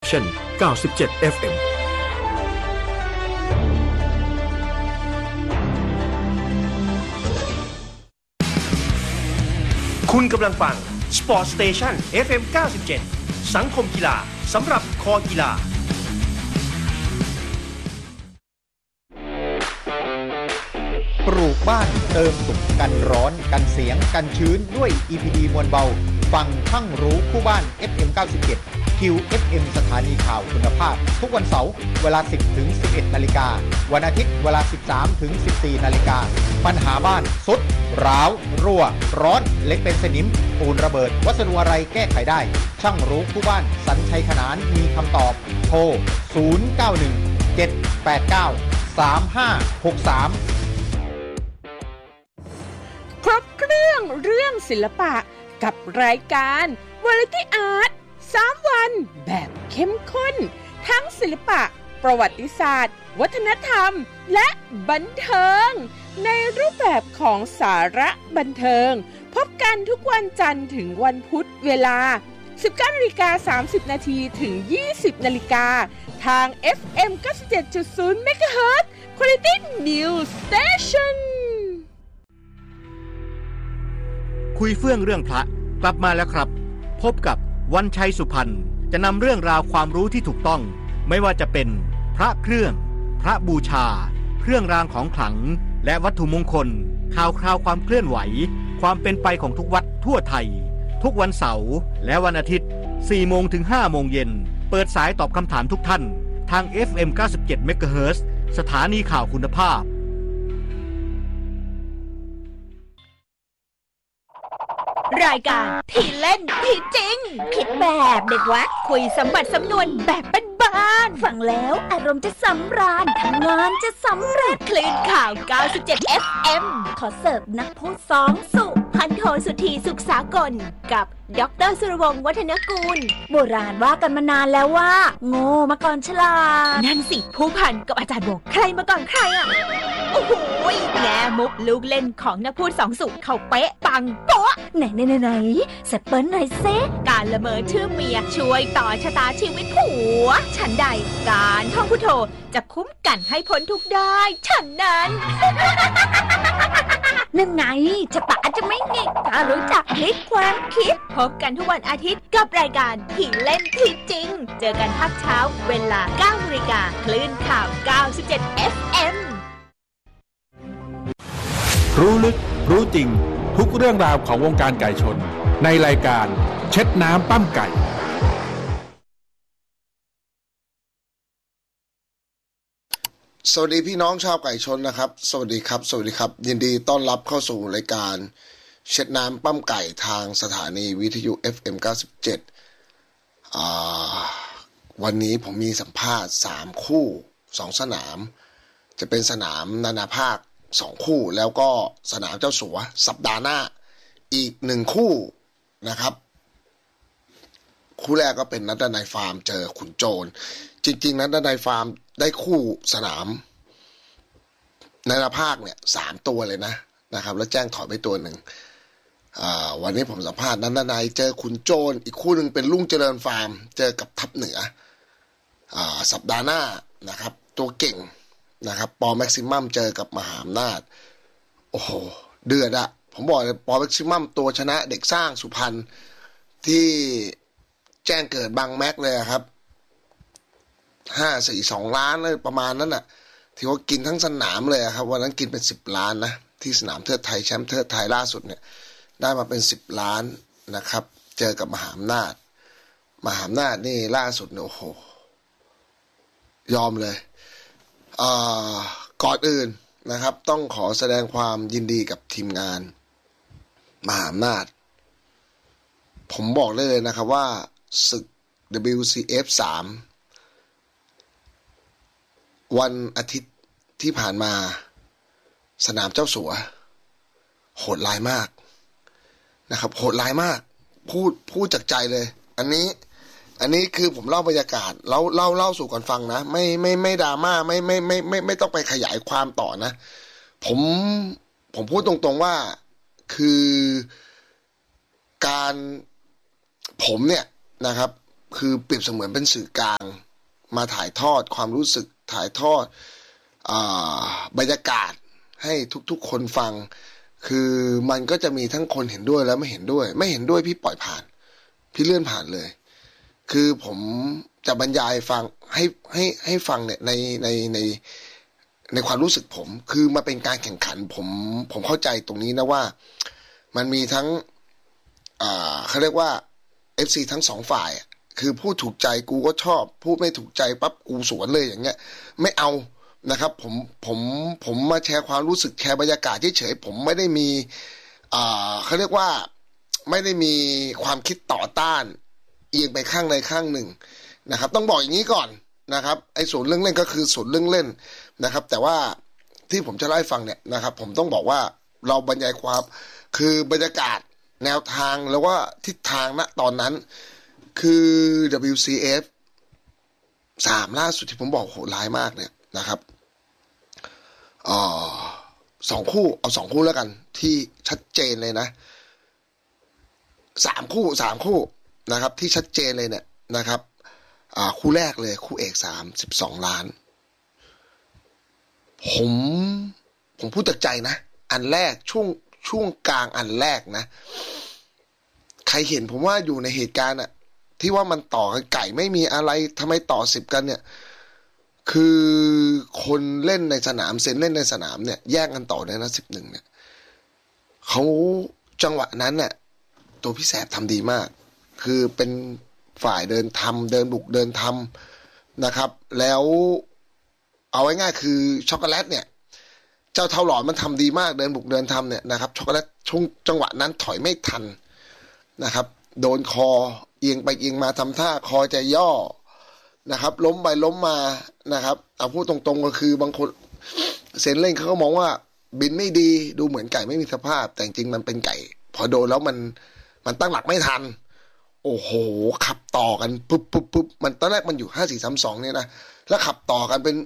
Station 97 FM คุณกำลังฟัง Sport Station FM 97 สังคมกีฬาสำหรับคอกีฬาปลูกบ้านเติมสุขกันร้อนกันเสียงกันชื้นด้วย EPD มวลเบาฟังทั้งรู้คู่บ้าน FM 97 QFM สถานีข่าวคุณภาพทุกวันเสาร์เวลา 10 ถึง 11 นาฬิกาวันอาทิตย์เวลา 13 ถึง 14 นาฬิกาปัญหาบ้านสุดร้าวรั่วร้อนเล็กเป็นสนิมปูนระเบิดวัสดุอะไรแก้ไขได้ช่างรู้คู่บ้านสัญชัยขนานมีคำตอบโทร 091 789 3563 ครบเครื่องศิลปะกับรายการ Variety Art 3 วันแบบเข้มข้นทั้งศิลปะประวัติศาสตร์วัฒนธรรมและบันเทิงในรูปแบบของสาระบันเทิงพบกันทุกวันจันทร์ถึงวันพุธเวลา 19:30 น.ถึง 20 น.ทาง FM 97.0 MHz Quality News Station คุยเฟื่องเรื่องพระกลับมาแล้วครับพบกับวันชัยสุพรรณจะนำเรื่องราวความรู้ที่ถูกต้องไม่ว่าจะเป็นพระเครื่องพระบูชาเครื่องรางของขลังและวัตถุมงคลข่าวคราวความเคลื่อนไหวความเป็นไปของทุกวัดทั่วไทยทุกวันเสาร์และวันอาทิตย์ 4 โมงถึง 5 โมงเย็นเปิดสายตอบคำถามทุกท่านทาง FM 97 MHz สถานีข่าวคุณภาพรายการที่เล่นที่จริงคิดแบบเด็กวัดคุยสมบัติสำนวนแบบบ้านๆฟังแล้วอารมณ์จะสำราญทำงานจะสำเร็จคลื่นข่าว97 FM ขอเสิร์ฟนักพูดสองสุพันโทสุธีสุขสากลกับดร.สุรวงศ์วัฒนกูลโบราณว่ากันมานานแล้วว่าโง่มาก่อนฉลาดนั่นสิผู้พันกับอาจารย์บอกใครมาก่อนใครอ่ะโอ้โหแง่มุกลูกเล่นของนักพูดสองสุเขาเป๊ะปังโป๊ะไหนแซปเปิลหน่อยเซการละเมอชื่อเมียช่วยต่อชะตาชีวิตผัวฉันใดการท่องพุทโธจะคุ้มกันให้พ้นทุกได้ฉันนั้น นั่นไงจะปะจะไม่งิกถ้ารู้จักพลิกความคิดพบกันทุกวันอาทิตย์กับรายการที่เล่นที่จริงเจอกันภาคเช้าเวลา 9 นาฬิกาคลื่นข่าว97 FM รู้ลึกรู้จริงทุกเรื่องราวของวงการไก่ชนในรายการเช็ดน้ำปั้มไก่สวัสดีพี่น้องชาวไก่ชนนะครับสวัสดีครับยินดีต้อนรับเข้าสู่รายการเช็ดน้ำปั้มไก่ทางสถานีวิทยุ FM 97วันนี้ผมมีสัมภาษณ์3คู่2สนามจะเป็นสนามนานาภาค2คู่แล้วก็สนามเจ้าสัวสัปดาห์หน้าอีก1คู่นะครับคู่แรกก็เป็นนัดนัยฟาร์มเจอขุนโจรจริงๆนัดนัยฟาร์มได้คู่สนามนานาภาคเนี่ย3ตัวเลยนะครับแล้วแจ้งถอนไปตัวหนึ่งวันนี้ผมสัมภาษณ์นัดนัยเจอขุนโจรอีกคู่หนึ่งเป็นรุ่งเจริญฟาร์มเจอกับทัพเหนือสัปดาห์หน้านะครับตัวเก่งนะครับปอแม็กซิมัมเจอกับมหาอำนาจโอ้โหเดือดอะผมบอกเลยปอแม็กซิมัมตัวชนะเด็กสร้างสุพรรณที่แจ้งเกิดบางแม็กเลยครับ5-4-2 ล้านเลยประมาณนั้นน่ะที่ว่ากินทั้งสนามเลยครับวันนั้นกินเป็น10 ล้านนะที่สนามเทิดไทยแชมป์เทิดไทยล่าสุดเนี่ยได้มาเป็น10 ล้านนะครับเจอกับมหาอำนาจนี่ล่าสุดเนี่ยโอ้โหยอมเลยก่อนอื่นนะครับต้องขอแสดงความยินดีกับทีมงานมหาอำนาจผมบอกได้เลยนะครับว่าศึก WCF 3วันอาทิตย์ที่ผ่านมาสนามเจ้าสัวโหดร้ายมากนะครับโหดร้ายมากพูดจากใจเลยอันนี้คือผมเล่าบรรยากาศเล่าสู่กันฟังนะไม่ดราม่าไม่ต้องไปขยายความต่อนะผมพูดตรงๆว่าคือการผมเนี่ยนะครับคือเปรียบเสมือนเป็นสื่อกลางมาถ่ายทอดความรู้สึกถ่ายทอดบรรยากาศให้ทุกๆคนฟังคือมันก็จะมีทั้งคนเห็นด้วยและไม่เห็นด้วยไม่เห็นด้วยพี่ปล่อยผ่านพี่เลื่อนผ่านเลยคือผมจะบรรยายฟังให้ฟังเนี่ยในความรู้สึกผมคือมาเป็นการแข่งขันผมเข้าใจตรงนี้นะว่ามันมีทั้งเขาเรียกว่า FC ทั้งสองฝ่ายคือพูดถูกใจกูก็ชอบพูดไม่ถูกใจปั๊บกูสวนเลยอย่างเงี้ยไม่เอานะครับผมมาแชร์ความรู้สึกแชร์บรรยากาศเฉยๆผมไม่ได้มีเขาเรียกว่าไม่ได้มีความคิดต่อต้านเอียงไปข้างใดข้างหนึ่งนะครับต้องบอกอย่างนี้ก่อนนะครับไอ้ส่วนเรื่องเล่นก็คือส่วนเรื่องเล่นนะครับแต่ว่าที่ผมจะเล่าให้ฟังเนี่ยนะครับผมต้องบอกว่าเราบรรยายความคือบรรยากาศแนวทางแล้วว่าทิศทางณตอนนั้นคือ WCF 3ล่าสุดที่ผมบอกโหร้ายมากเนี่ยนะครับ2คู่เอา2คู่แล้วกันที่ชัดเจนเลยนะ3คู่นะครับที่ชัดเจนเลยเนี่ยนะครับคู่แรกเลยคู่เอก32ล้านผมพูดจากใจนะอันแรกช่วงกลางอันแรกนะใครเห็นผมว่าอยู่ในเหตุการณ์อะที่ว่ามันต่อกันไก่ไม่มีอะไรทำไมต่อ10กันเนี่ยคือคนเล่นในสนามเซนเล่นในสนามเนี่ยแย่งกันต่อในนะ11เนี่ยเขาจังหวะนั้นเนี่ยตัวพี่แสบทำดีมากคือเป็นฝ่ายเดินบุกเดินทำนะครับแล้วเอาไว้ง่ายคือช็อกโกแลตเนี่ยเจ้าเท่าหลอดมันทำดีมากเดินบุกเดินทำเนี่ยนะครับช็อกโกแลตช่วงจังหวะนั้นถอยไม่ทันนะครับโดนคอเอียงไปเอียงมาทำท่าคอจะย่อนะครับล้มไปล้มมานะครับเอาพูดตรงๆก็คือบางคนเซนเล่นเขาก็มองว่าบินไม่ดีดูเหมือนไก่ไม่มีสภาพแต่จริงๆมันเป็นไก่พอโดนแล้วมันตั้งหลักไม่ทันโอ้โหขับต่อกันปุ๊บมันตอนแรกมันอยู่5-4-3-2เนี่ยนะแล้วขับต่อกันเป็น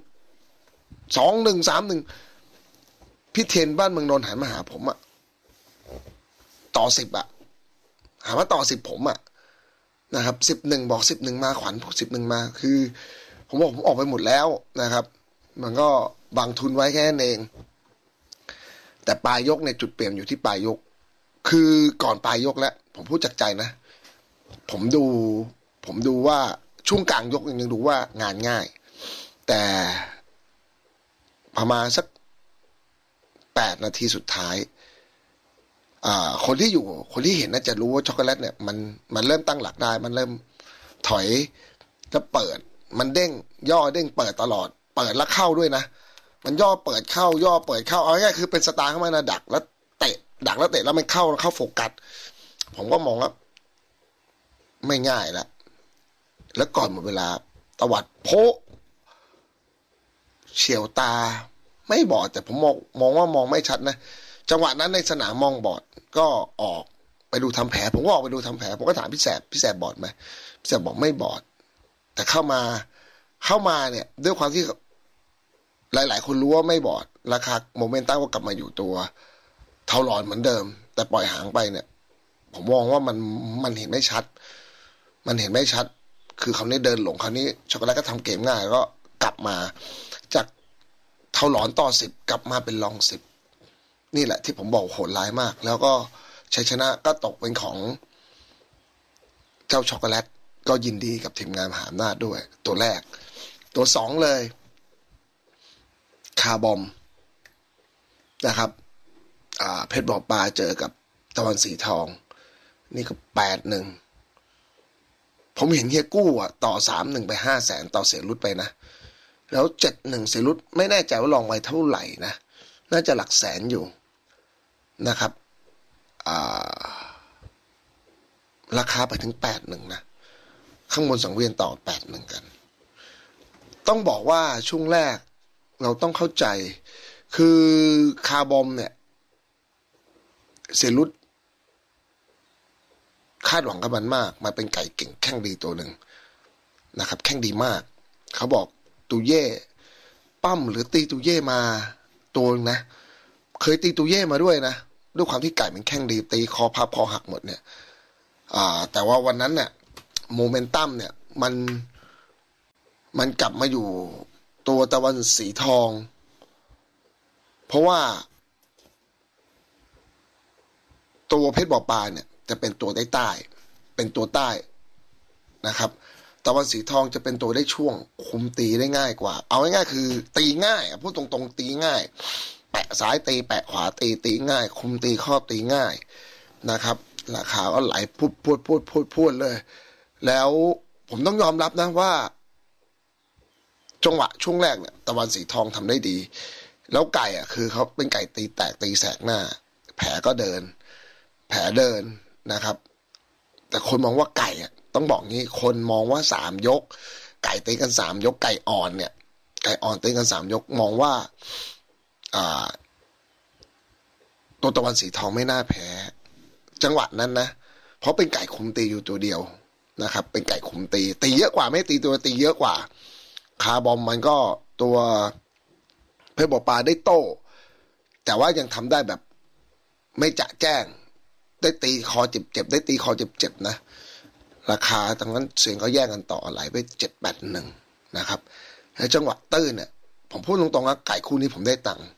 2-1-3-1พี่เทนบ้านเมืองนนท์หันมาหาผมอะต่อ10อะหาว่าต่อ10ผมอะนะครับ11บอก11มาขวัญ11มาคือผมบอกผมออกไปหมดแล้วนะครับมันก็บังทุนไว้แค่นั้นเองแต่ปลายยกเนี่ยจุดเปลี่ยนอยู่ที่ปลายยกคือก่อนปลายยกแล้วผมพูดจากใจนะผมดูว่าช่วงกลางยกยังดูว่างานง่ายแต่ประมาณสัก8นาทีสุดท้ายคนที่เห็นน่าจะรู้ว่าช็อกโกแลตเนี่ยมันเริ่มตั้งหลักได้มันเริ่มถอยแล้วเปิดมันเด้งย่อเด้งเปิดตลอดเปิดแล้วเข้าด้วยนะมันย่อเปิดเข้าย่อเปิดเข้าเอาง่ายๆคือเป็นสไตล์เข้ามานะดักแล้วเตะแล้วมันเข้าโฟกัสผมก็มองว่าไม่ง่ายแล้วก่อนหมดเวลาตวัดโพเฉียวตาไม่บอดแต่ผมมองว่ามองไม่ชัดนะจังหวะนั้นในสนามมองบอดก็ออกไปดูทำแผลผมก็ออกไปดูทำแผลผมก็ถามพี่แสบบอดไหมพี่แสบบอกไม่บอดแต่เข้ามาเนี่ยด้วยความที่หลายๆคนรู้ว่าไม่บอดราคาโมเมนตัมก็กลับมาอยู่ตัวเท่าหลอนเหมือนเดิมแต่ปล่อยหางไปเนี่ยผมมองว่ามันเห็นไม่ชัดคือคราวนี้เดินหลงคราวนี้ช็อกโกแลตก็ทำเกมง่ายก็กลับมาจากเท่าหลอนต่อ10กลับมาเป็นรอง10นี่แหละที่ผมบอกโหดร้ายมากแล้วก็ชัยชนะก็ตกเป็นของเจ้าช็อกโกแลตก็ยินดีกับทีมงานมหาอำนาจด้วยตัวแรกตัว2เลยคาร์บอมนะครับเพชรบ่อปลาเจอกับตะวันสีทองนี่ก็8-1ผมเห็นเฮียกู้ต่อ3-1ไป500,000ต่อเสียรุดไปนะแล้ว7-1เสียรุดไม่แน่ใจว่าลองไว้เท่าไหร่นะน่าจะหลักแสนอยู่นะครับราคาไปถึง8-1นะข้างบนสังเวียนต่อ8-1กันต้องบอกว่าช่วงแรกเราต้องเข้าใจคือคาร์บอมเนี่ยเสียรุดคาดหวังกับมันมากมาเป็นไก่เก่งแข้งดีตัวหนึ่งนะครับแข้งดีมากเขาบอกตูเย่ปั้มหรือตีตูเย่มาตัวนึงนะเคยตีตูเย่มาด้วยนะด้วยความที่ไก่มันแข้งดีตีคอพับคอหักหมดเนี่ยแต่ว่าวันนั้นเนี่ยโมเมนตัมเนี่ยมันกลับมาอยู่ตัวตะวันสีทองเพราะว่าตัวเพชรบ่อปลาเนี่ยจะเป็นตัวใต้เป็นตัวใต้นะครับตะวันสีทองจะเป็นตัวได้ช่วงคุมตีได้ง่ายกว่าเอาง่ายๆคือตีง่ายพูดตรงๆตีง่ายแปะซ้ายตีแปะขวาตีง่ายคุมตีข้อตีง่ายนะครับราคาก็ไหลพูดเลยแล้วผมต้องยอมรับนะว่าจังหวะช่วงแรกเนี่ยตะวันสีทองทำได้ดีแล้วไก่คือเขาเป็นไก่ตีแตกตีแสกหน้าแผลเดินนะครับแต่คนมองว่าไก่ต้องบอกงี้คนมองว่า3ยกไก่ตีกัน3ยกไก่อ่อนเนี่ยไก่อ่อนตีกัน3ยกมองว่าตัวตะวันสีทองไม่น่าแพ้จังหวะนั้นนะเพราะเป็นไก่คุมตีอยู่ตัวเดียวนะครับเป็นไก่คุมตีเยอะกว่าไม่ตีตัวตีเยอะกว่าคาร์บอมมันก็ตัวเพชรบ่อปลาได้โต้แต่ว่ายังทำได้แบบไม่จะแจ้งได้ตีคอเจ็บได้ตีคอเจ็บนะราคาตรงนั้นเสียงเขาแย่งกันต่อไหลไป7-8-1นะครับแล้วจังหวะตื้นเนี่ยผมพูดตรงๆว่าไก่คู่นี้ผมได้ตังค์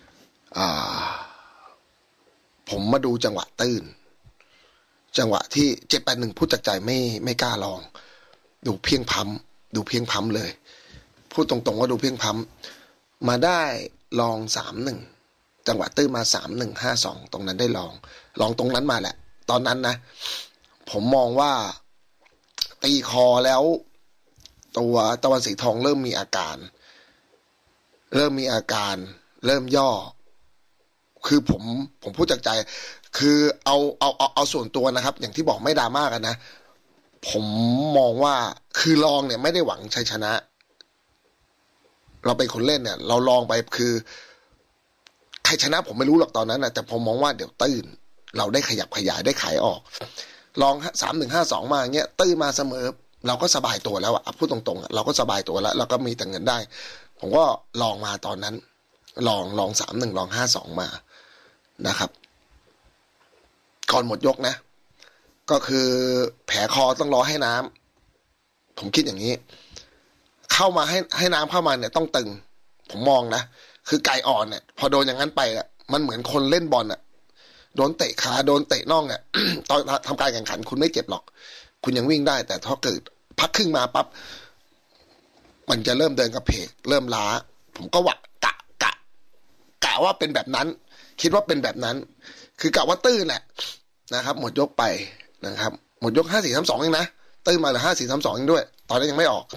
ผมมาดูจังหวะตื้นจังหวะที่7-8-1พูดจากใจไม่กล้าลองดูเพียงพั้มเลยพูดตรงๆว่าดูเพียงพั้มมาได้ลอง3-1จังหวะตื้นมา3-1-5-2ตรงนั้นได้ลองตรงนั้นมาแหละตอนนั้นนะผมมองว่าตีคอแล้วตัวตะวันสีทองเริ่มมีอาการเริ่มย่อคือผมพูดจากใจคือเอาส่วนตัวนะครับอย่างที่บอกไม่ดราม่ากันนะผมมองว่าคือลองเนี่ยไม่ได้หวังชัยชนะเราเป็นคนเล่นเนี่ยเราลองไปคือใครชนะผมไม่รู้หรอกตอนนั้นนะแต่ผมมองว่าเดี๋ยวตื้นเราได้ขยับขยายได้ขายออกลอง3-1-5-2มาอย่างเงี้ยตื้นมาเสมอเราก็สบายตัวแล้วพูดตรงๆเราก็สบายตัวแล้วเราก็มีแต่เงินได้ผมก็ลองมาตอนนั้นลอง3-1ลอง5-2มานะครับก่อนหมดยกนะก็คือแผลคอต้องรอให้น้ำผมคิดอย่างนี้เข้ามาให้น้ำเข้ามาเนี่ยต้องตึงผมมองนะคือไก่อ่อนเนี่ยพอโดนอย่างนั้นไปมันเหมือนคนเล่นบอลโดนเตะขาโดนเตะน่องตอนทำการแข่งขันคุณไม่เจ็บหรอกคุณยังวิ่งได้แต่ถ้าเกิดพักครึ่งมาปั๊บมันจะเริ่มเดินกระเพกเริ่มล้าผมก็กะว่าเป็นแบบนั้นคิดว่าเป็นแบบนั้นคือกะว่าตื้นแหละนะครับหมดยกไปนะครับหมดยก5-4-3-2เองนะตื้นมาเหลือ5-4-3-2เองด้วยตอนนั้นยังไม่ออก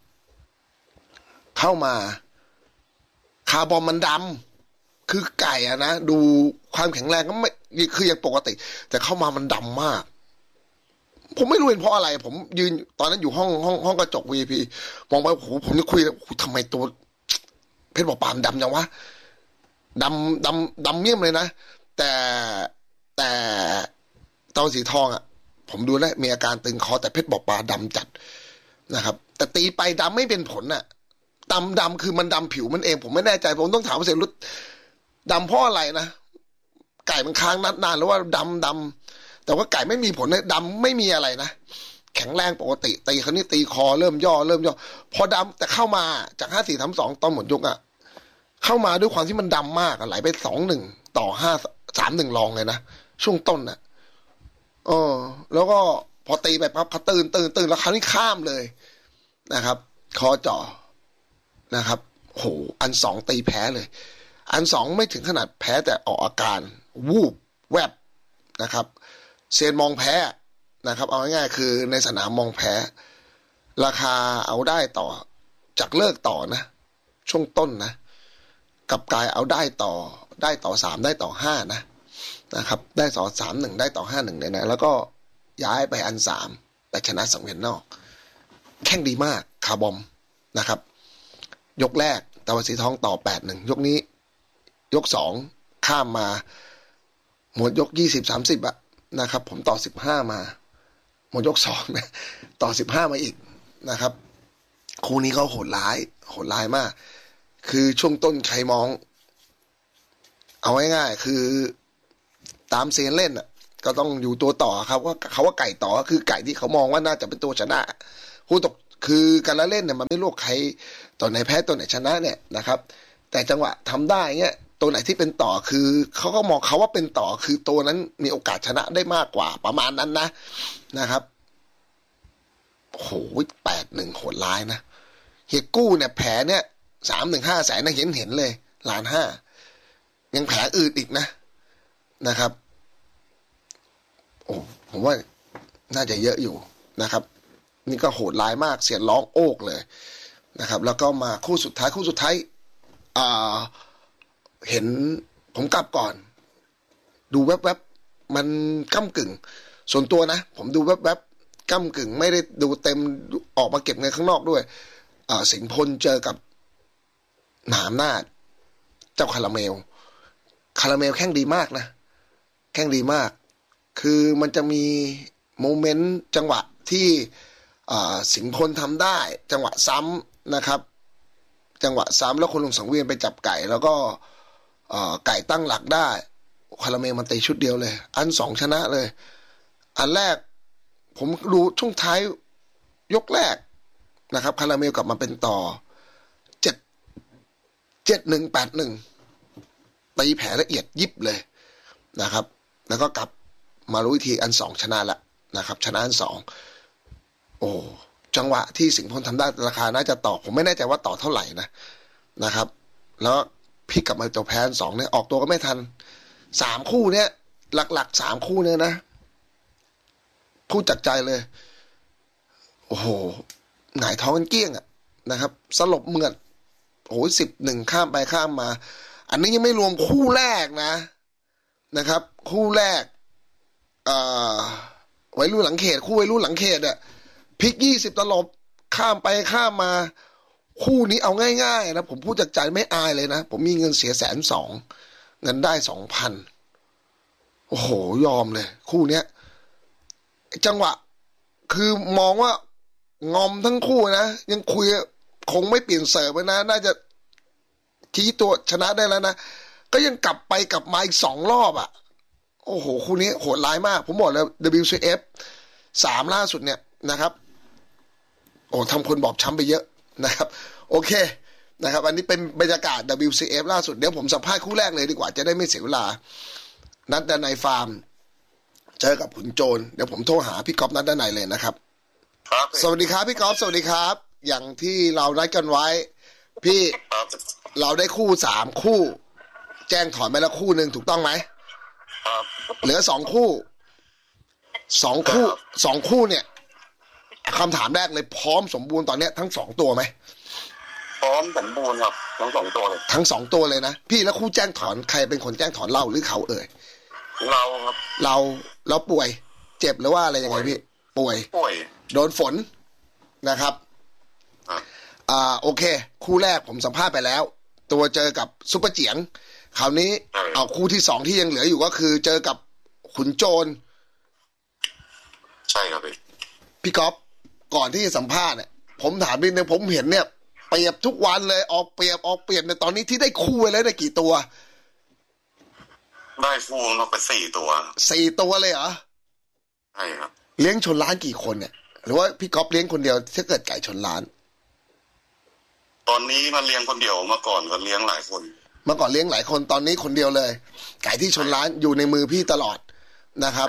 เข้ามาคาร์บอมมันดำคือไก่นะดูความแข็งแรงก็ไม่คือยังปกติแต่เข้ามามันดำมากผมไม่รู้เป็นเพราะอะไรผมยืนตอนนั้นอยู่ห้องกระจก VIP มองไปโอ้โหผมจะคุยแล้วทำไมตัวเพชรบ่อปลาดำจังวะดำเมี่ยมเลยนะแต่ตะวันสีทองผมดูแล้วมีอาการตึงคอแต่เพชรบ่อปลาดำจัดนะครับแต่ตีไปดำไม่เป็นผลดำคือมันดำผิวมันเองผมไม่แน่ใจผมต้องถามเสียรุดดำเพราะอะไรนะไก่มันค้างนานแล้วว่าดำแต่ว่าไก่ไม่มีผลนะดำไม่มีอะไรนะแข็งแรงปกติตีคราวนี้ตีคอเริ่มย่อพอดำแต่เข้ามาจาก5-4-3-2ตอนหมดยกเข้ามาด้วยความที่มันดำมากไหลไป2-1ต่อ5-3-1ลองเลยนะช่วงต้นแล้วก็พอตีไปปั๊บเขาตื่นแล้วคราวนี้ข้ามเลยนะครับคอจ่อนะครับโหอัน2ตีแพ้เลยอัน2ไม่ถึงขนาดแพ้แต่ออกอาการวูบแวบนะครับเซียนมองแพ้นะครับเอาง่ายๆคือในสนามมองแพ้ราคาเอาได้ต่อจากเลิกต่อนะช่วงต้นนะกับกายเอาได้ต่อ3ได้ต่อ5นะครับได้ต่อ3-1ได้ต่อ5-1เนี่ยนะแล้วก็ย้ายไปอัน3ไปชนะสังเวียนนอกแข่งดีมากคาร์บอมนะครับยกแรกตะวันสีทองต่อ8-1ยกนี้ยก2ข้ามมาหมดยก20-30นะครับผมต่อ15มาหมดยก2นะต่อ15มาอีกนะครับคู่นี้เขาโหดร้ายมากคือช่วงต้นใครมองเอาง่ายๆคือตามเซียนเล่นก็ต้องอยู่ตัวต่อครับว่าเขาว่าไก่ต่อก็คือไก่ที่เขามองว่าน่าจะเป็นตัวชนะคู่ตกคือการละเล่นเนี่ยมันไม่รู้ใครตัวไหนแพ้ตัวไหนชนะเนี่ยนะครับแต่จังหวะทำได้เงี้ยตัวไหนที่เป็นต่อคือเขาก็มองเขาว่าเป็นต่อคือตัวนั้นมีโอกาสชนะได้มากกว่าประมาณนั้นนะครับโห8-1โหดร้ายนะเฮียกู้เนี่ยแผลเนี่ย3-5 แสนนะเห็นเลย1.5 ยังแผลอื่นอีกนะครับโอ้ผมว่าน่าจะเยอะอยู่นะครับนี่ก็โหดร้ายมากเสียงร้องโอกเลยนะครับแล้วก็มาคู่สุดท้ายเห็นผมกลับก่อนดูแวบๆมันก้ำกึ่งส่วนตัวนะผมดูแวบๆก้ำกึ่งไม่ได้ดูเต็มออกมาเก็บเงินข้างนอกด้วยสิงห์พลเจอกับมหาอำนาจเจ้าคาราเมลแข่งดีมากนะแข่งดีมากคือมันจะมีโมเมนต์จังหวะที่สิงห์พลทำได้จังหวะซ้ำนะครับจังหวะซ้ำแล้วคนลงสังเวียนไปจับไก่แล้วก็ไก่ตั้งหลักได้คาราเมลมันตีชุดเดียวเลยอัน2ชนะเลยอันแรกผมดูช่วงท้ายยกแรกนะครับคาราเมลกลับมาเป็นต่อ7-1 8-1ตีแผลละเอียดยิบเลยนะครับแล้วก็กลับมารู้วิธีอัน2ชนะแล้วนะครับชนะอัน2โอ้จังหวะที่สิงห์พลทำได้ราคาน่าจะต่อผมไม่แน่ใจว่าต่อเท่าไหร่นะครับแล้วพี่กลับมาตัวแพ้อัน2เนี่ยออกตัวก็ไม่ทัน3คู่เนี่ยหลักๆ3คู่เนี่ยนะพูดจากใจเลยโอ้โหหงายท้องกันเกี้ยงนะครับสลบเหมือดโอ้โห10-1ข้ามไปข้ามมาอันนี้ยังไม่รวมคู่แรกนะครับคู่แรกวัยรุ่นหลังเขตคู่วัยรุ่นหลังเขตพลิก20ตลบข้ามไปข้ามมาคู่นี้เอาง่ายๆนะผมพูดจากใจไม่อายเลยนะผมมีเงินเสีย120,000เงินได้ 2,000 โอ้โหยอมเลยคู่เนี้ยจังหวะคือมองว่างอมทั้งคู่นะยังคุยคงไม่เปลี่ยนเสิร์ฟนะน่าจะชี้ตัวชนะได้แล้วนะก็ยังกลับไปกลับมาอีก2รอบโอ้โหคู่นี้โหดร้ายมากผมบอกแล้ว WCF 3ล่าสุดเนี่ยนะครับโอ้ทำคนบอบช้ำไปเยอะนะครับโอเคนะครับอันนี้เป็นบรรยากาศ WCF ล่าสุดเดี๋ยวผมสัมภาษณ์คู่แรกเลยดีกว่าจะได้ไม่เสียเวลานัดด้านในฟาร์มเจอกับขุนโจรเดี๋ยวผมโทรหาพี่ก๊อฟนัดด้านในเลยนะครับครับสวัสดีครับพี่ก๊อฟสวัสดีครับอย่างที่เรานัดกันไว้พี่เราได้คู่3คู่แจ้งถอนไปแล้วคู่นึงถูกต้องไหมครับเหลือ2คู่เนี่ยคำถามแรกเลยพร้อมสมบูรณ์ตอนนี้ทั้ง2ตัวไหมพร้อมสมบูรณ์ครับทั้ง2ตัวเลยทั้ง2ตัวเลยนะพี่แล้วคู่แจ้งถอนใครเป็นคนแจ้งถอนเราหรือเขาเราครับเราป่วยเจ็บหรือว่าอะไรยังไงพี่ป่วยโดนฝนนะครับโอเคคู่แรกผมสัมภาษณ์ไปแล้วตัวเจอกับซุปเปอร์เจียงคราวนี้เอาคู่ที่2ที่ยังเหลืออยู่ก็คือเจอกับขุนโจรใช่ครับพี่ก๊อฟก่อนที่จะสัมภาษณ์เนี่ยผมถามนิดนึงผมเห็นเนี่ยเปรียบทุกวันเลยออกเปรียบในตอนนี้ที่ได้คู่ไว้แล้วได้กี่ตัวได้คู่เราไป4 ตัวเลยเหรอใช่ครับเลี้ยงชนล้านกี่คนเนี่ยหรือว่าพี่ก๊อฟเลี้ยงคนเดียวถ้าเกิดไก่ชนล้านตอนนี้มาเลี้ยงคนเดียวเมื่อก่อนก็เลี้ยงหลายคนเมื่อก่อนเลี้ยงหลายคนตอนนี้คนเดียวเลยไก่ที่ชนล้านอยู่ในมือพี่ตลอดนะครับ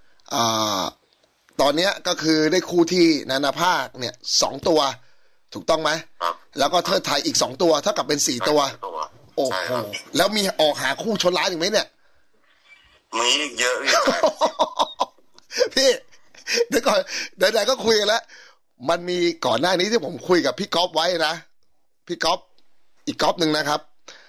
ตอนนี้ก็คือได้คู่ที่นานาภาคเนี่ย2ตัวถูกต้องไหมครับแล้วก็เทิดไทยอีก2ตัวเท่ากับเป็น4ตัวโอ้โหแล้วมีออกหาคู่ชนล้านอีกไหมเนี่ยมีเยอะพี่เดี๋ยวก่อนเดี๋ยวก็คุยกันแล้วมันมีก่อนหน้านี้ที่ผมคุยกับพี่ก๊อฟไว้นะพี่ก๊อฟอีกก๊อฟหนึ่งนะครับ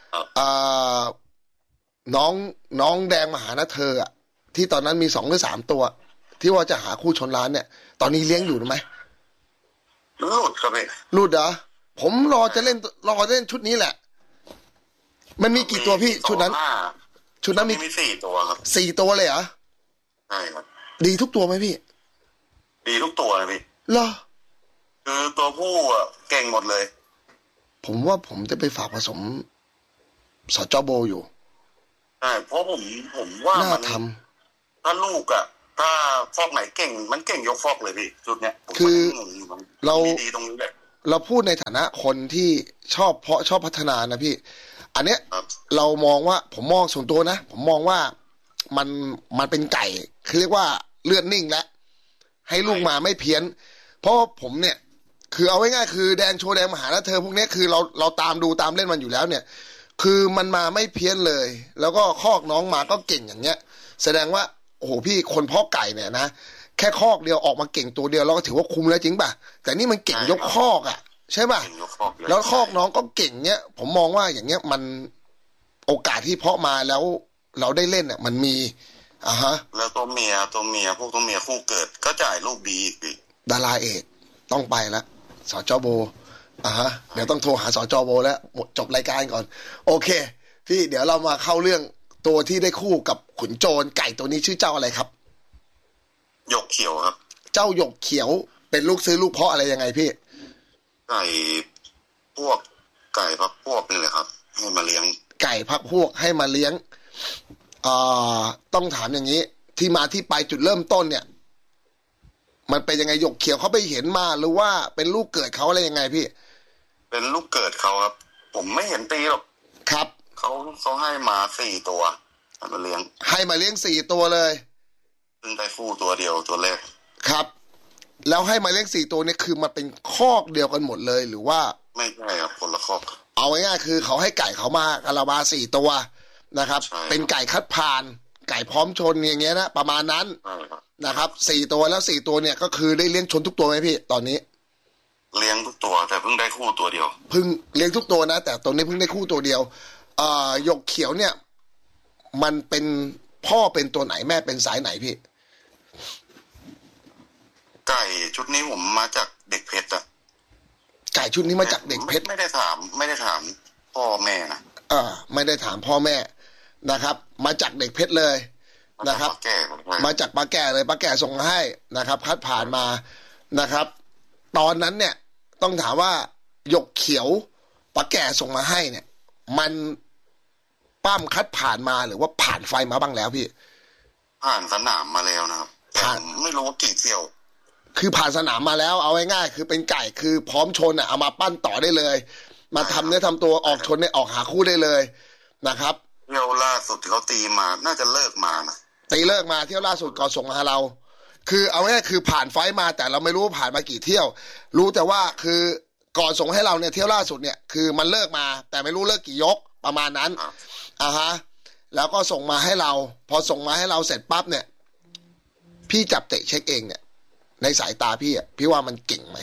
น้องแดงมหานะเธอที่ตอนนั้นมี2 หรือ 3ตัวที่ว่าจะหาคู่ชนล้านเนี่ยตอนนี้เลี้ยงอยู่ไหมรูดครับพี่รูดเหรอผมรอจะเล่นชุดนี้แหละมันมีกี่ตัวพี่ชุดนั้นมี 4 ตัวครับ 4 ตัวเลยเหรอใช่ครับดีทุกตัวไหมพี่ดีทุกตัวเลยพี่เหรอคือตัวผู้เก่งหมดเลยผมว่าผมจะไปฝากผสมสจโบอยู่ใช่เพราะผมว่าน่าทถ้าลูกอ่ะถ้าฟอกไหนเก่งมันเก่งยกฟอกเลยพี่ชุดเนี้ยคือเราดีตรงนี้แหละเราพูดในฐานะคนที่ชอบเพาะชอบพัฒนานะพี่อันเนี้ยเรามองว่าผมมองส่วนตัวนะผมมองว่ามันเป็นไก่คือเรียกว่าเลือดนิ่งแล้วให้ลูกมาไม่เพี้ยนเพราะผมเนี่ยคือเอาง่ายๆคือแดงโชว์แดงมหาแล้วเธอพวกนี้คือเราตามดูตามเล่นมันอยู่แล้วเนี่ยคือมันมาไม่เพี้ยนเลยแล้วก็คอกน้องมาก็เก่งอย่างเงี้ยแสดงว่าโอ้โหพี่คนเพาะไก่เนี่ยนะแค่คอกเดียวออกมาเก่งตัวเดียวเราก็ถือว่าคุ้มแล้วจริงป่ะแต่นี่มันเก่งยกคอกอ่ะใช่ป่ะแล้วคอกน้องก็เก่งเนี้ยผมมองว่าอย่างเงี้ยมันโอกาสที่เพาะมาแล้วเราได้เล่นเนี่ยมันมีฮะแล้วตัวเมียพวกตัวเมียคู่เกิดก็จ่ายลูกดีอีกดาราเอกต้องไปแล้วสจโบฮะเดี๋ยวต้องโทรหาสจโบแล้วจบรายการก่อนโอเคพี่เดี๋ยวเรามาเข้าเรื่องตัวที่ได้คู่กับขุนโจรไก่ตัวนี้ชื่อเจ้าอะไรครับหยกเขียวครับเจ้าหยกเขียวเป็นลูกซื้อลูกเพาะอะไรยังไงพี่ไก่พักพวกนี่แหละครับให้มาเลี้ยงไก่พักพวกให้มาเลี้ยงต้องถามอย่างนี้ที่มาที่ไปจุดเริ่มต้นเนี่ยมันเป็นยังไงหยกเขียวเขาไปเห็นมาหรือว่าเป็นลูกเกิดเขาอะไรยังไงพี่เป็นลูกเกิดเขาครับผมไม่เห็นตีหรอกครับเขาให้มา4 ตัวมาเลี้ยงให้มาเลี้ยง4 ตัวเลยเพิ่งได้คู่ตัวเดียวตัวแรกครับแล้วให้มาเลี้ยง4 ตัวเนี่ยคือมาเป็นคอกเดียวกันหมดเลยหรือว่าไม่ใช่ครับคนละคอกเอาง่ายๆคือเขาให้ไก่เขามากระบา4 ตัวนะครับเป็นไก่คัดผ่านไก่พร้อมชนอย่างเงี้ยนะประมาณนั้นนะครับ4 ตัวแล้ว4 ตัวเนี่ยก็คือได้เลี้ยงชนทุกตัวไหมพี่ตอนนี้เลี้ยงทุกตัวแต่เพิ่งได้คู่ตัวเดียวเพิ่งเลี้ยงทุกตัวนะแต่ตัวนี้เพิ่งได้คู่ตัวเดียวหยกเขียวเนี่ยมันเป็นพ่อเป็นตัวไหนแม่เป็นสายไหนพี่ไก่ชุดนี้ผมมาจากเด็กเพชรอะไก่ชุดนี้มาจากเด็กเพชรไม่ได้ถามพ่อแม่นะไม่ได้ถามพ่อแม่นะครับมาจากเด็กเพชรเลยนะครับมาจากป้าแก่เลยป้าแก่ส่งมาให้นะครับคัดผ่านมานะครับตอนนั้นเนี่ยต้องถามว่าหยกเขียวป้าแก่ส่งมาให้เนี่ยมันปั้มคัดผ่านมาหรือว่าผ่านไฟมาบ้างแล้วพี่ผ่านสนามมาแล้วนะครับผ่านไม่รู้ว่ากี่เที่ยวคือผ่านสนามมาแล้วเอาง่ายๆคือเป็นไก่คือพร้อมชนเอามาปั้นต่อได้เลยมาทำเนื้อทำตัวออกชนเนี่ยออกหาคู่ได้เลยนะครับเที่ยวล่าสุดที่เขาตีมาน่าจะเลิกมานะตีเลิกมาเที่ยวล่าสุดก่อนส่งมาเราคือเอาง่ายๆคือผ่านไฟมาแต่เราไม่รู้ผ่านมากี่เที่ยวรู้แต่ว่าคือก่อนส่งให้เราเนี่ยเที่ยวล่าสุดเนี่ยคือมันเลิกมาแต่ไม่รู้เลิกกี่ยกประมาณนั้นฮะแล้วก็ส่งมาให้เราพอส่งมาให้เราเสร็จปั๊บเนี่ยพี่จับเตะเช็คเองเนี่ยในสายตาพี่พี่ว่ามันเก่งไหม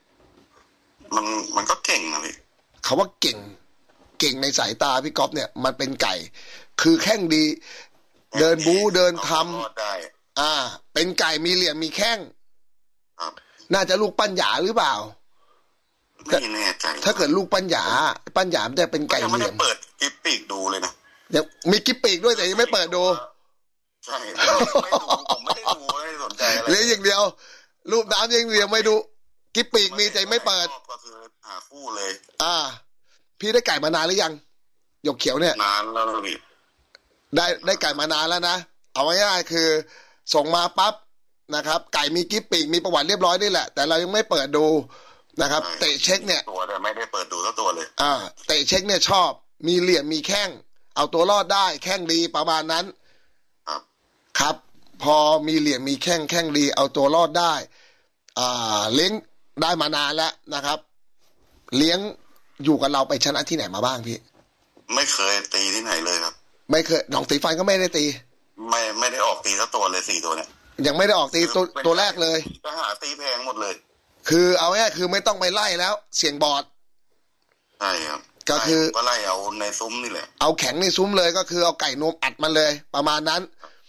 มันก็เก่งนะพี่เขาว่าเก่งในสายตาพี่ก๊อฟเนี่ยมันเป็นไก่คือแข้งดีเดินบู๊เดินทำเป็นไก่มีเหลี่ยมมีแข้งน่าจะลูกปัญญาหรือเปล่าไม่แน่ใจถ้าเกิดลูกปัญญามันจะเป็นไก่เหลี่ยมเปิดกิปปีกดูเลยนะยังมีกิปปีกด้วยแต่ยังไม่เปิดดูใช่ผมไม่ได้ดูไม่ได้สนใจอะไรเลยอย่างเดียวรูปน้ำยังเดียวไม่ดูกิปปีกมีแต่ไม่เปิดก็คือหาคู่เลยพี่ได้ไก่มานานหรือยังหยกเขียวเนี่ยนานแล้วพี่ได้ไก่มานานแล้วนะเอาง่ายๆคือส่งมาปั๊บนะครับไก่มีกิปปีกมีประวัติเรียบร้อยนี่แหละแต่เรายังไม่เปิดดูนะครับเตะเช็คเนี่ยตัวแต่ไม่ได้เปิดดูทั้งตัวเลยเตะเช็คเนี่ยชอบมีเหลี่ยมมีแข้งเอาตัวรอดได้แข้งดีประมาณนั้นครับพอมีเหลี่ยมมีแข้งดีเอาตัวรอดได้เลี้ยงได้มานานแล้วนะครับเลี้ยงอยู่กับเราไปชนะที่ไหนมาบ้างพี่ไม่เคยตีที่ไหนเลยครับไม่เคยหนองตีฟันก็ไม่ได้ตีไม่ได้ออกตีทั้งตัวเลย4 ตัวเนี่ยยังไม่ได้ออกตีตัวแรกเลยก็หาตีแพงหมดเลยคือเอาง่ายคือไม่ต้องไปไล่แล้วเสียงบอดใช่ครับก็คือก็ไล่เอาในซุ้มนี่แหละเอาแข็งในซุ้มเลยก็คือเอาไก่นมอัดมันเลยประมาณนั้น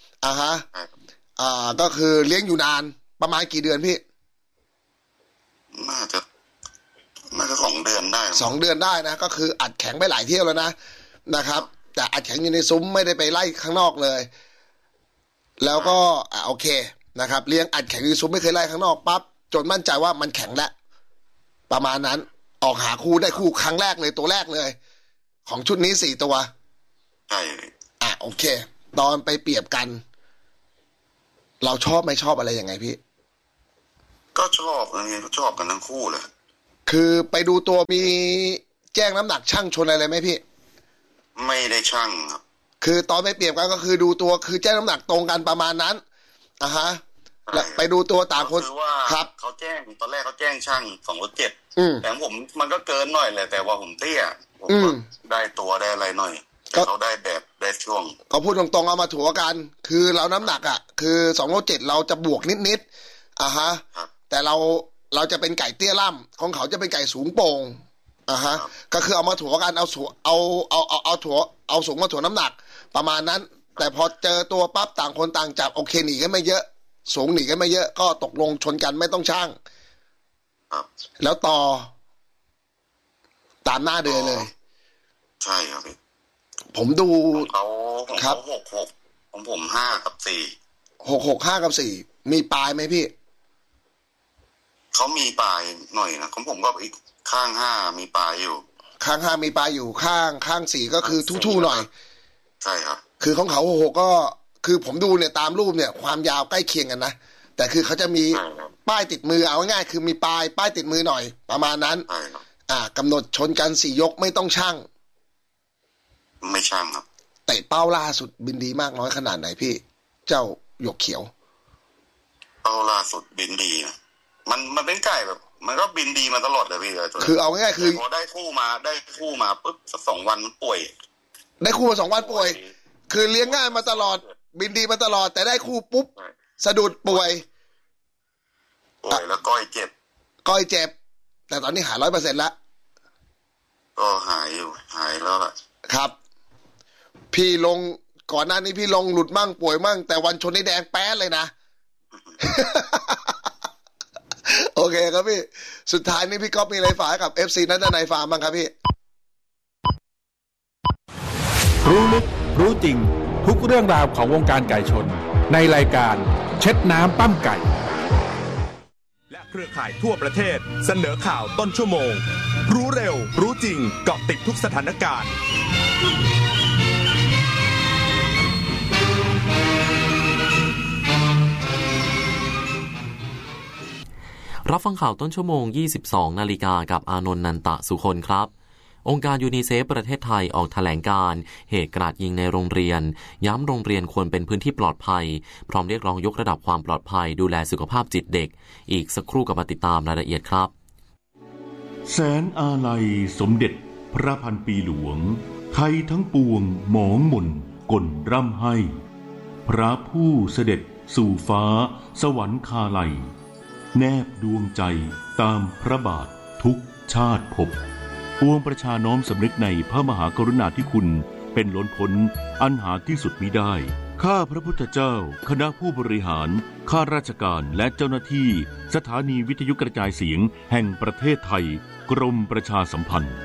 ก็คือเลี้ยงอยู่นานประมาณกี่เดือนพี่น่าจะ2 เดือนได้ 2 เดือนได้นะก็คืออัดแข็งไปหลายเที่ยวแล้วนะครับแต่อัดแข็งอยู่ในซุ้มไม่ได้ไปไล่ข้างนอกเลยแล้วก็โอเคนะครับเลี้ยงอัดแข็งอยู่ซุ้มไม่เคยไล่ข้างนอกปั๊บจนมั่นใจว่ามันแข็งแล้วประมาณนั้นออกหาคู่ได้คู่ครั้งแรกเลยตัวแรกเลยของชุดนี้4 ตัวใช่โอเคตอนไปเปรียบกันเราชอบไม่ชอบอะไรยังไงพี่ก็ชอบชอบกันทั้งคู่เลยคือไปดูตัวมีแจ้งน้ำหนักชั่งชนอะไรไหมพี่ไม่ได้ชั่งครับคือตอนไปเปรียบกันก็คือดูตัวคือแจ้งน้ำหนักตรงกันประมาณนั้นฮะแล้วไปดูตัวต่างคนครับเขาแจ้งตอนแรกเขาแจ้งช่าง207แต่ผมมันก็เกินหน่อยแหละแต่ว่าผมเตี้ยผมได้ตัวได้อะไรหน่อยเขาได้แบบได้ช่วงก็พูดตรงๆเอามาถัวกันคือเราน้ำหนักอ่ะคือ207เราจะบวกนิดฮะแต่เราจะเป็นไก่เตี้ยล่ำของเขาจะเป็นไก่สูงโป่งฮะก็คือเอามาถัวกันเอาสูงมาถัวน้ำหนักประมาณนั้นแต่พอเจอตัวปั๊บต่างคนต่างจับโอเคหนีกันไม่เยอะสูงหนีกันไม่เยอะก็ตกลงชนกันไม่ต้องช่างแล้วต่อตามหน้าเดือนเลยใช่ครับผมดูเขาครับ66ของผม5 กับ 4 5 กับ 4มีปลายไหมพี่เขามีปลายหน่อยนะของผมก็อีกข้าง5มีปลายอยู่ข้าง5มีปลายอยู่ข้าง4ก็คือทู่ๆหน่อยใช่ครับคือของเขา66ก็คือผมดูเนี่ยตามรูปเนี่ยความยาวใกล้เคียงกันนะแต่คือเขาจะมีป้ายติดมือเอาง่ายๆคือมีป้ายติดมือหน่อยประมาณนั้นกำหนดชนกัน4ยกไม่ต้องชั่งไม่ช่างครับเตะเป้าล่าสุดบินดีมากน้อยขนาดไหนพี่เจ้าหยกเขียวเป้าล่าสุดบินดีนะมันเป็นไก่แบบมันก็บินดีมาตลอดเลยพี่คือเอาง่ายๆคือพอได้คู่มาปุ๊บสัก2 วันมันป่วยได้คู่มา2 วันป่วยคือเลี้ยงง่ายมาตลอดบินดีมาตลอดแต่ได้คู่ปุ๊บสะดุดป่วยแล้วก้อยเจ็บแต่ตอนนี้หาย 100% แล้วก็หายแล้วล่ะครับพี่ลงก่อนหน้านี้พี่ลงหลุดมั่งป่วยมั่งแต่วันชนนี่แดงแป๊ดเลยนะ โอเคครับพี่สุดท้ายนี้พี่ก๊อฟมีอะไรฝากกับ FC นัทนายฟาร์มบ้างครับพี่รู้ลึกรู้จริงทุกเรื่องราวของวงการไก่ชนในรายการเช็ดน้ำปั้มไก่และเครือข่ายทั่วประเทศเสนอข่าวต้นชั่วโมงรู้เร็วรู้จริงเกาะติดทุกสถานการณ์รับฟังข่าวต้นชั่วโมง 22 นาฬิกากับอานนท์นันตะสุคนครับองค์การยูนิเซฟประเทศไทยออกแถลงการเหตุกราดยิงในโรงเรียนย้ำโรงเรียนควรเป็นพื้นที่ปลอดภัยพร้อมเรียกร้องยกระดับความปลอดภัยดูแลสุขภาพจิตเด็กอีกสักครู่กับมาติดตามรายละเอียดครับแสนอาลัยสมเด็จพระพันปีหลวงไทยทั้งปวงหมองหม่นก่นร่ำให้พระผู้เสด็จสู่ฟ้าสวรรคาลัยแนบดวงใจตามพระบาททุกชาติภพปวงประชาน้อมสำนึกในพระมหากรุณาธิคุณเป็นล้นพ้นอันหาที่สุดมิได้ข้าพระพุทธเจ้าคณะผู้บริหารข้าราชการและเจ้าหน้าที่สถานีวิทยุกระจายเสียงแห่งประเทศไทยกรมประชาสัมพันธ์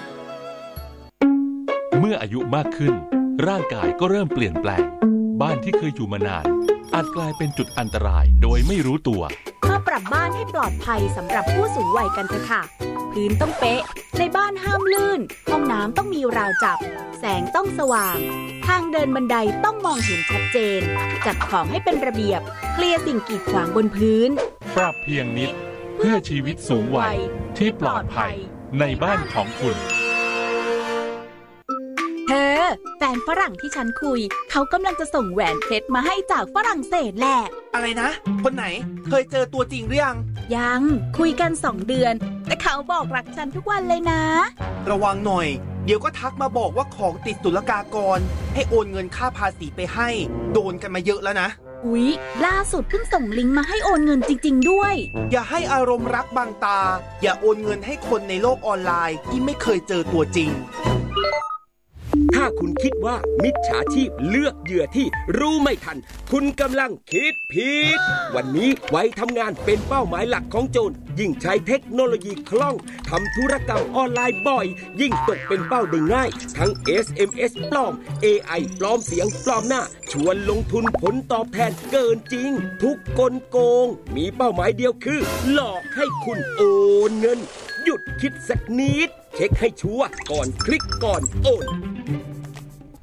เมื่ออายุมากขึ้นร่างกายก็เริ่มเปลี่ยนแปลงบ้านที่เคยอยู่มานานอาจกลายเป็นจุดอันตรายโดยไม่รู้ตัวมาปรับบ้านให้ปลอดภัยสำหรับผู้สูงวัยกันเถอะค่ะพื้นต้องเป๊ะในบ้านห้ามลื่นห้องน้ำต้องมีราวจับแสงต้องสว่างทางเดินบันไดต้องมองเห็นชัดเจนจัดของให้เป็นระเบียบเคลียร์สิ่งกีดขวางบนพื้นปรับเพียงนิดเพื่อชีวิตสูงวัยที่ปลอดภัยในบ้านของคุณแฟนฝรั่งที่ฉันคุยเขากำลังจะส่งแหวนเพชรมาให้จากฝรั่งเศสแหละอะไรนะคนไหนเคยเจอตัวจริงหรือยังคุยกัน2 เดือนแต่เขาบอกรักฉันทุกวันเลยนะระวังหน่อยเดี๋ยวก็ทักมาบอกว่าของติดศุลกากรให้โอนเงินค่าภาษีไปให้โดนกันมาเยอะแล้วนะอุ๊ยล่าสุดเพิ่งส่งลิงก์มาให้โอนเงินจริงๆด้วยอย่าให้อารมณ์รักบังตาอย่าโอนเงินให้คนในโลกออนไลน์ที่ไม่เคยเจอตัวจริงถ้าคุณคิดว่ามิจฉาชีพเลือกเหยื่อที่รู้ไม่ทันคุณกำลังคิดผิดวันนี้ไว้ทำงานเป็นเป้าหมายหลักของโจรยิ่งใช้เทคโนโลยีคล่องทำธุรกรรมออนไลน์บ่อยยิ่งตกเป็นเป้าได้ง่ายทั้ง SMS ปลอม AI ปลอมเสียงปลอมหน้าชวนลงทุนผลตอบแทนเกินจริงทุกกลโกงมีเป้าหมายเดียวคือหลอกให้คุณโอนเงินหยุดคิดสักนิดเช็คให้ชัวร์ก่อนคลิกก่อนโอน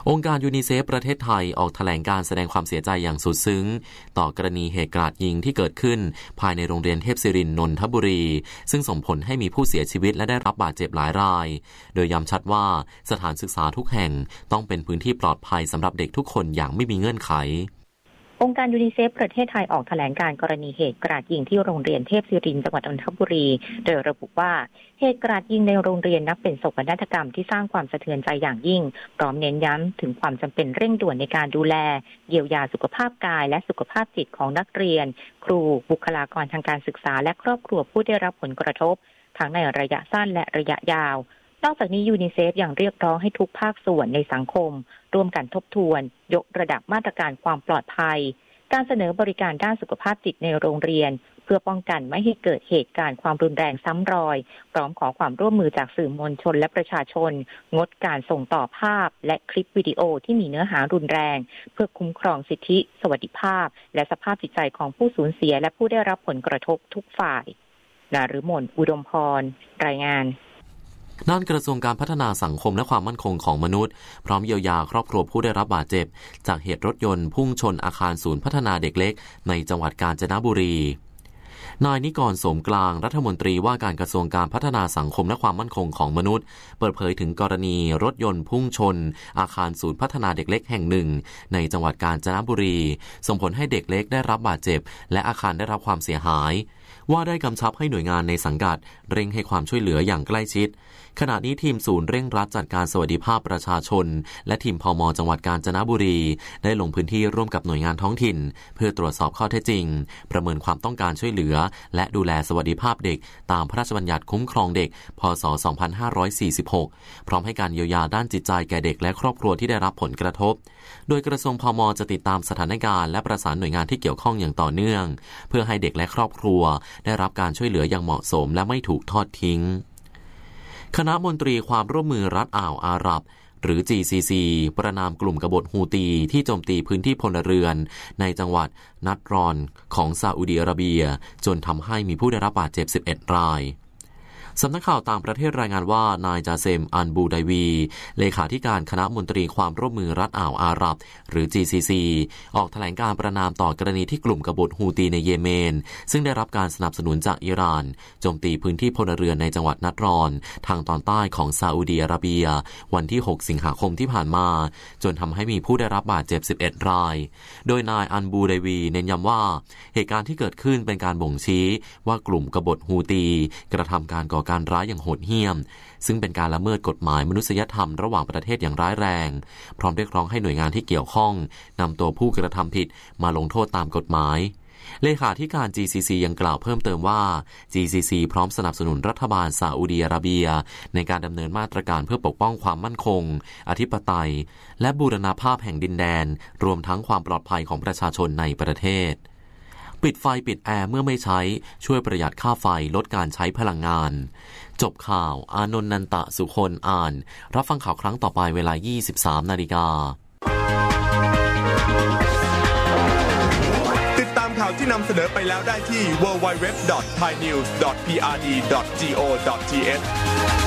องค์การยูนิเซฟประเทศไทยออกแถลงการแสดงความเสียใจอย่างสุดซึ้งต่อกรณีเหตุกราดยิงที่เกิดขึ้นภายในโรงเรียนเทพศิรินทร์นนทบุรีซึ่งส่งผลให้มีผู้เสียชีวิตและได้รับบาดเจ็บหลายรายโดยย้ำชัดว่าสถานศึกษาทุกแห่งต้องเป็นพื้นที่ปลอดภัยสำหรับเด็กทุกคนอย่างไม่มีเงื่อนไของค์การยูนิเซฟประเทศไทยออกแถลงการกรณีเหตุกราดยิงที่โรงเรียนเทพศิรินทร์จังหวัดนนทบุรีโดยระบุว่าเหตุกราดยิงในโรงเรียนนับเป็นโศกนาฏกรรมที่สร้างความสะเทือนใจอย่างยิ่งพร้อมเน้นย้ำถึงความจำเป็นเร่งด่วนในการดูแลเยียวยาสุขภาพกายและสุขภาพจิตของนักเรียนครูบุคลากรทางการศึกษาและครอบครัวผู้ได้รับผลกระทบทั้งในระยะสั้นและระยะยาวนอกจากนี้ยูนิเซฟยังเรียกร้องให้ทุกภาคส่วนในสังคมร่วมกันทบทวนยกระดับมาตรการความปลอดภัยการเสนอบริการด้านสุขภาพจิตในโรงเรียนเพื่อป้องกันไม่ให้เกิดเหตุการณ์ความรุนแรงซ้ำรอยพร้อมขอความร่วมมือจากสื่อมวลชนและประชาชนงดการส่งต่อภาพและคลิปวิดีโอที่มีเนื้อหารุนแรงเพื่อคุ้มครองสิทธิสวัสดิภาพและสภาพจิตใจของผู้สูญเสียและผู้ได้รับผลกระทบทุกฝ่ายนฤมล อุดมพรรายงานด้านกระทรวงการพัฒนาสังคมและความมั่นคงของมนุษย์พร้อมเยียวยาครอบครัวผู้ได้รับบาดเจ็บจากเหตุรถยนต์พุ่งชนอาคารศูนย์พัฒนาเด็กเล็กในจังหวัดกาญจนบุรีนายนิกร โสมกลางรัฐมนตรีว่าการกระทรวงการพัฒนาสังคมและความมั่นคงของมนุษย์เปิดเผยถึงกรณีรถยนต์พุ่งชนอาคารศูนย์พัฒนาเด็กเล็กแห่งหนึ่งในจังหวัดกาญจนบุรีส่งผลให้เด็กเล็กได้รับบาดเจ็บและอาคารได้รับความเสียหายว่าได้กำชับให้หน่วยงานในสังกัดเร่งให้ความช่วยเหลืออย่างใกล้ชิดขณะนี้ทีมศูนย์เร่งรัดจัดการสวัสดิภาพประชาชนและทีมพม.จังหวัดกาญจนบุรีได้ลงพื้นที่ร่วมกับหน่วยงานท้องถิ่นเพื่อตรวจสอบข้อเท็จจริงประเมินความต้องการช่วยเหลือและดูแลสวัสดิภาพเด็กตามพระราชบัญญัติคุ้มครองเด็กพ.ศ. 2546พร้อมให้การเยียวยาด้านจิตใจแก่เด็กและครอบครัวที่ได้รับผลกระทบโดยกระทรวงพม.จะติดตามสถานการณ์และประสานหน่วยงานที่เกี่ยวข้องอย่างต่อเนื่องเพื่อให้เด็กและครอบครัวได้รับการช่วยเหลืออย่างเหมาะสมและไม่ถูกทอดทิ้งคณะมนตรีความร่วมมือรัฐอ่าวอาหรับหรือ GCC ประนามกลุ่มกบฏฮูตีที่โจมตีพื้นที่พลเรือนในจังหวัดนัตรอนของซาอุดิอาระเบียจนทำให้มีผู้ได้รับบาดเจ็บ11รายสำนักข่าวต่างประเทศรายงานว่านายจาเซม อันบูไดวีเลขาธิการคณะมนตรีความร่วมมือรัฐอ่าวอาหรับหรือ GCC ออกแถลงการประนามต่อกรณีที่กลุ่มกบฏฮูตีในเยเมนซึ่งได้รับการสนับสนุนจากอิหร่านโจมตีพื้นที่พลเรือนในจังหวัดนัตรอนทางตอนใต้ของซาอุดิอาระเบียวันที่6สิงหาคมที่ผ่านมาจนทำให้มีผู้ได้รับบาดเจ็บ11รายโดยนายอันบูไดวีเน้นย้ำว่าเหตุการณ์ที่เกิดขึ้นเป็นการบ่งชี้ว่ากลุ่มกบฏฮูตีกระทำการก่อการร้ายอย่างโหดเหี้ยมซึ่งเป็นการละเมิดกฎหมายมนุษยธรรมระหว่างประเทศอย่างร้ายแรงพร้อมเรียกร้องให้หน่วยงานที่เกี่ยวข้องนำตัวผู้กระทำผิดมาลงโทษตามกฎหมายเลขาธิการ GCC ยังกล่าวเพิ่มเติมว่า GCC พร้อมสนับสนุนรัฐบาลซาอุดิอาระเบียในการดำเนินมาตรการเพื่อปกป้องความมั่นคงอธิปไตยและบูรณภาพแห่งดินแดนรวมทั้งความปลอดภัยของประชาชนในประเทศปิดไฟปิดแอร์เมื่อไม่ใช้ช่วยประหยัดค่าไฟลดการใช้พลังงานจบข่าวอานนท์ นันตะสุคนอ่านรับฟังข่าวครั้งต่อไปเวลา 23:00 น. ติดตามข่าวที่นำเสนอไปแล้วได้ที่ www.thainews.prd.go.th